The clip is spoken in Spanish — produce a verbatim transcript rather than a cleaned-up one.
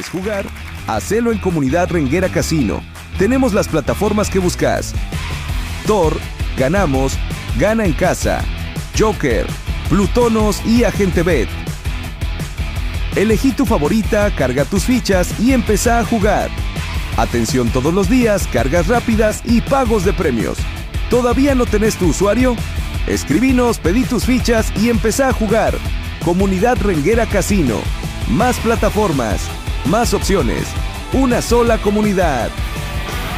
quieres jugar? Hacelo en Comunidad Renguera Casino. Tenemos las plataformas que buscas. Thor, Ganamos, Gana en Casa, Joker, Plutonos y Agente Bet. Elegí tu favorita, carga tus fichas y empezá a jugar. Atención todos los días, cargas rápidas y pagos de premios. ¿Todavía no tenés tu usuario? Escribinos, pedí tus fichas y empezá a jugar. Comunidad Renguera Casino. Más plataformas, más opciones. Una sola comunidad.